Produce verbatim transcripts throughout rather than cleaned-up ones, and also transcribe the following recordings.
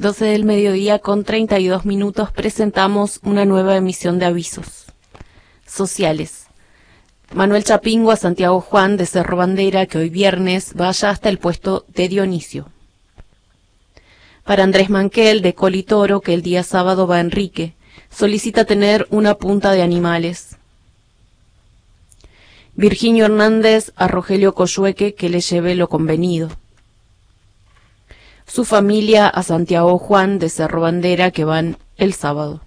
doce del mediodía con treinta y dos minutos presentamos una nueva emisión de avisos sociales. Manuel Chapingo a Santiago Juan de Cerro Bandera que hoy viernes vaya hasta el puesto de Dionisio. Para Andrés Manquel de Colitoro que el día sábado va a Enrique, solicita tener una punta de animales. Virginio Hernández a Rogelio Coyhueque que le lleve lo convenido. Su familia a Santiago Juan de Cerro Bandera que van el sábado.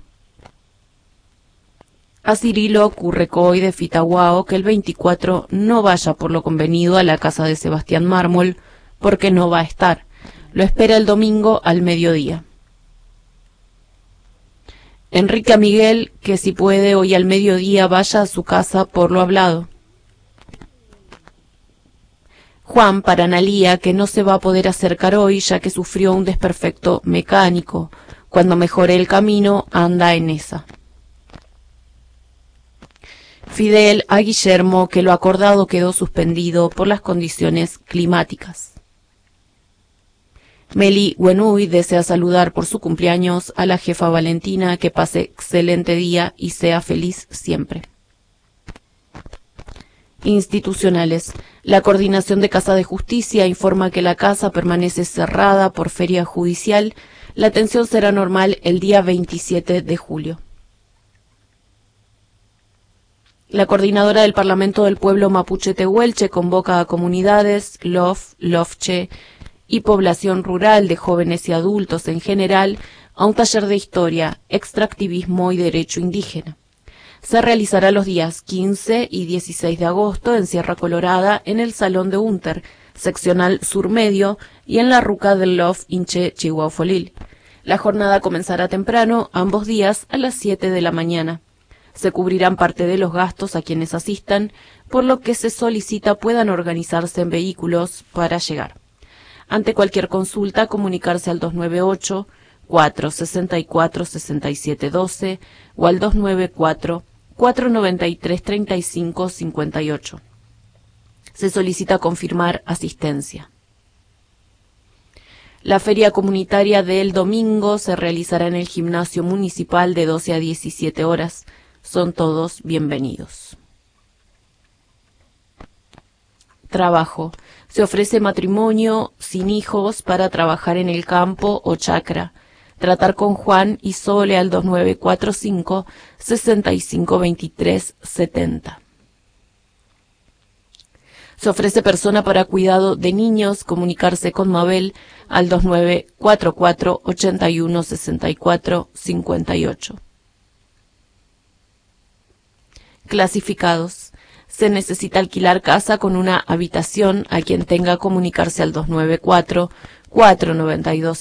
A Cirilo Currecoy de Fitaguao que el veinticuatro no vaya por lo convenido a la casa de Sebastián Mármol porque no va a estar. Lo espera el domingo al mediodía. Enrique a Miguel que si puede hoy al mediodía vaya a su casa por lo hablado. Juan para Analía que no se va a poder acercar hoy ya que sufrió un desperfecto mecánico. Cuando mejore el camino anda en esa. Fidel a Guillermo que lo acordado quedó suspendido por las condiciones climáticas. Meli Güenuy desea saludar por su cumpleaños a la jefa Valentina que pase excelente día y sea feliz siempre. Institucionales. La Coordinación de Casa de Justicia informa que la casa permanece cerrada por feria judicial. La atención será normal el día veintisiete de julio. La Coordinadora del Parlamento del Pueblo Mapuche Tehuelche convoca a comunidades, L O F, L O F C H E y población rural de jóvenes y adultos en general a un taller de historia, extractivismo y derecho indígena. Se realizará los días quince y dieciséis de agosto en Sierra Colorada, en el Salón de Unter, seccional sur medio, y en la ruca del L O F Inche Chihuahuafolil. La jornada comenzará temprano, ambos días a las siete de la mañana. Se cubrirán parte de los gastos a quienes asistan, por lo que se solicita puedan organizarse en vehículos para llegar. Ante cualquier consulta, comunicarse al dos nueve ocho, cuatro seis cuatro, seis siete uno dos o al dos nueve cuatro, cuatro nueve tres, tres cinco cinco ocho. Se solicita confirmar asistencia. La feria comunitaria del domingo se realizará en el gimnasio municipal de doce a diecisiete horas. Son todos bienvenidos. Trabajo. Se ofrece matrimonio sin hijos para trabajar en el campo o chacra. Tratar con Juan y Sole al dos nueve cuatro cinco, seis cinco dos tres siete cero. Se ofrece persona para cuidado de niños, comunicarse con Mabel al dos nueve cuatro cuatro, ocho uno seis cuatro cinco ocho. Clasificados. Se necesita alquilar casa con una habitación a quien tenga comunicarse al dos nueve cuatro, cuatro nueve dos